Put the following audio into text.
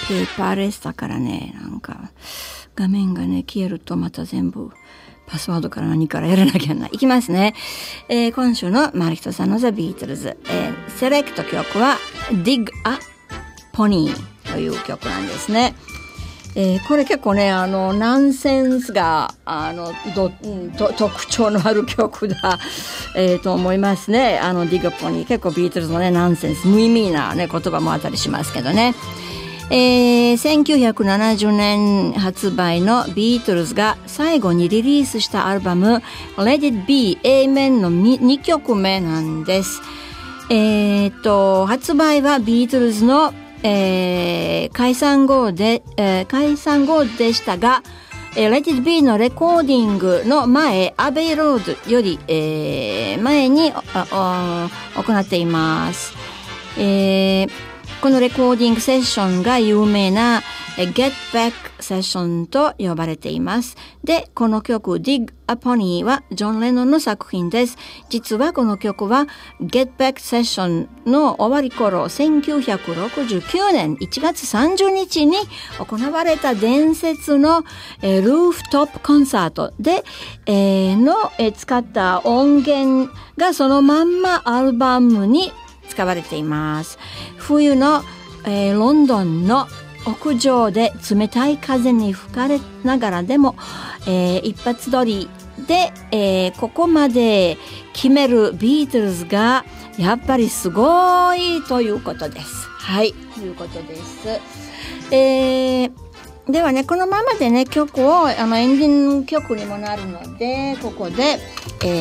いっぱいあれしたからね、なんか画面がね消えるとまた全部パスワードから何からやらなきゃない。いきますね。今週のマリヒトさんのザ・ビートルズ、セレクト曲は Dig a Pony という曲なんですね。これ結構ねナンセンスが特徴のある曲だ、と思いますね。Dig a Pony 結構ビートルズのねナンセンス無意味なね言葉もあったりしますけどね。1970年発売のビートルズが最後にリリースしたアルバム Let It Be Amen の 2曲目なんです。発売はビートルズの、解散後でしたが、Let It Be のレコーディングの前、アベイロードより、前に行っています。このレコーディングセッションが有名な Get Back セッションと呼ばれています。で、この曲 Dig a Pony はジョン・レノンの作品です。実はこの曲は Get Back セッションの終わり頃、1969年1月30日に行われた伝説のルーフトップコンサートで、使った音源がそのまんまアルバムに使われています。冬の、ロンドンの屋上で冷たい風に吹かれながらでも、一発撮りで、ここまで決めるビートルズがやっぱりすごいということです。はい、ということです。ではね、このままでね曲をエンディング曲にもなるのでここで、